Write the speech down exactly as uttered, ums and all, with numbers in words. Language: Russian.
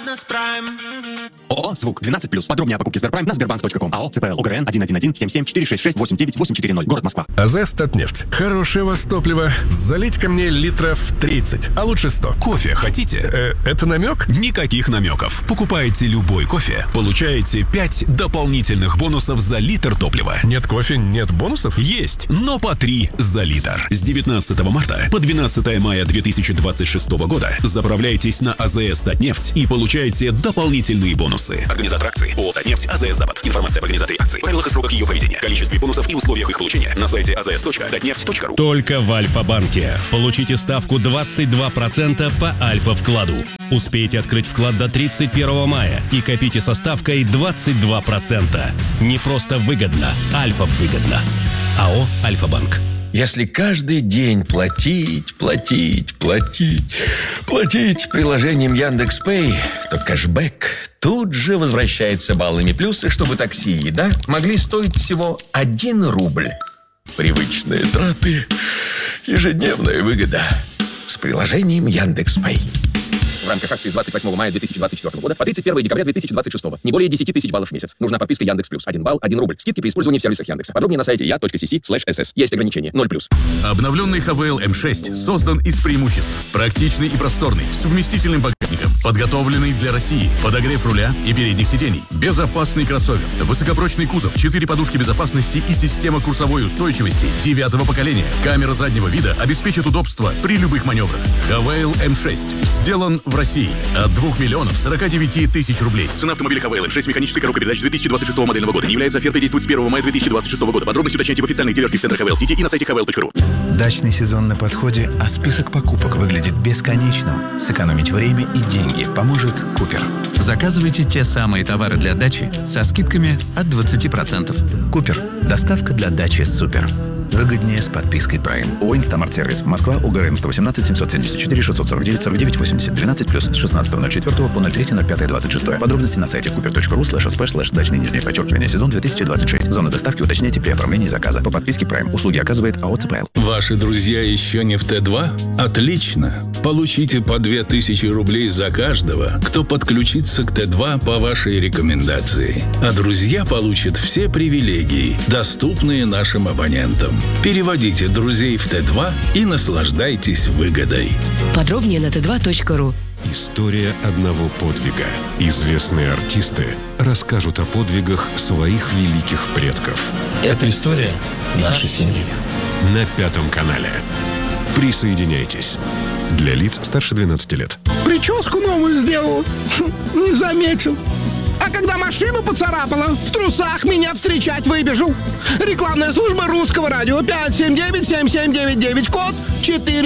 Жадность Прайм. ООО «Звук» двенадцать плюс. Подробнее о покупке Сберпрайм на сбербанк точка ком. АО ЦПЛ ОГРН один один один семь семь четыре шесть шесть восемь девять восемь четыре ноль. Город Москва. АЗ «Статнефть». Хорошее вас топливо. Залить ко мне литров тридцать, а лучше сто. Кофе хотите? Э, это намек? Никаких намеков. Покупаете любой кофе, получаете пять дополнительных бонусов за литр топлива. Нет кофе, нет бонусов? Есть, но по три за литр. С девятнадцатого марта по двенадцатое мая две тысячи двадцать шестого года заправляйтесь на АЗС «Статнефть» и получаете дополнительные бонусы. Организатор акции ООО «Татнефть», АЗС «Запад». Информация об организаторе акции, правилах и сроках ее проведения, количестве бонусов и условиях их получения на сайте а зэ эс точка татнефть точка ру. Только в Альфа-банке. Получите ставку двадцать два процента по Альфа-вкладу. Успейте открыть вклад до тридцать первого мая и копите со ставкой двадцать два процента. Не просто выгодно, Альфа-выгодно. АО «Альфа-банк». Если каждый день платить, платить, платить, платить приложением Яндекс.Пэй, то кэшбэк тут же возвращается баллами плюсы, чтобы такси и еда могли стоить всего один рубль. Привычные траты, ежедневная выгода с приложением Яндекс.Пэй. В рамках акции с двадцать восьмого мая две тысячи двадцать четвёртого года по тридцать первое декабря две тысячи двадцать шестого. Не более десять тысяч баллов в месяц. Нужна подписка Яндекс Плюс. один балл, один рубль. Скидки при использовании в сервисах Яндекса. Подробнее на сайте я точка си си слэш эс эс. Есть ограничения. ноль плюс. Обновленный ха вэ эл эм шесть создан из преимуществ. Практичный и просторный, с вместительным багажником, подготовленный для России, подогрев руля и передних сидений, безопасный кроссовер, высокопрочный кузов, четыре подушки безопасности и система курсовой устойчивости девятого поколения. Камера заднего вида обеспечит удобство при любых маневрах. ха вэ эл эм шесть сделан в России. От двух миллионов сорока девяти тысяч рублей. Цена автомобиля ха вэ эл эм шесть механической коробкой передач две тысячи двадцать шестого модельного года не является офертой, действует с первого мая две тысячи двадцать шестого года. Подробности уточняйте в официальных дилерских центрах ха вэ эл Сити и на сайте ха вэ эл точка ру. Дачный сезон на подходе, а список покупок выглядит бесконечным. Сэкономить время и деньги поможет Купер. Заказывайте те самые товары для дачи со скидками от двадцати процентов. Купер. Доставка для дачи супер. Выгоднее с подпиской Prime. ООО «Инстамарт-сервис». Москва, УГРН сто восемнадцать семьсот семьдесят четыре шестьсот сорок девять сорок девять восемьдесят двенадцать плюс с шестнадцатого ноль четвёртого по ноль третьего ноль пятого двадцать шестого. Подробности на сайте купер точка ру слэш сп слэш дачный нижнее подчеркивание сезон две тысячи двадцать шесть. Зона доставки уточняйте при оформлении заказа. По подписке Prime. Услуги оказывает АО ЦПЛ. Ваши друзья еще не в Т два? Отлично! Получите по две тысячи рублей за каждого, кто подключится к Т два по вашей рекомендации. А друзья получат все привилегии, доступные нашим абонентам. Переводите друзей в Т два и наслаждайтесь выгодой. Подробнее на тэ два точка ру. История одного подвига. Известные артисты расскажут о подвигах своих великих предков. Это история нашей семьи. На Пятом канале. Присоединяйтесь. Для лиц старше двенадцати лет. Прическу новую сделал. Не заметил. А когда машину поцарапала, в трусах меня встречать выбежал. Рекламная служба Русского радио. пять семь девять семь семь девять девять, код четыре.